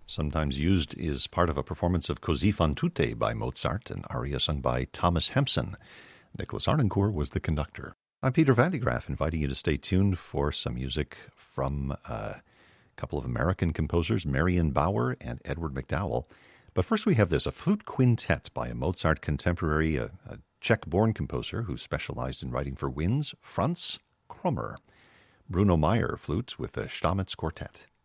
Sometimes used is part of a performance of Così fan tutte by Mozart, an aria sung by Thomas Hempson. Nicholas Arnoncourt was the conductor. I'm Peter Van de Graaff, inviting you to stay tuned for some music from a couple of American composers, Marion Bauer and Edward McDowell. But first we have this, a flute quintet by a Mozart contemporary, a Czech-born composer who specialized in writing for winds, Franz Krummer. Bruno Meyer, flute with the Stamitz Quartet.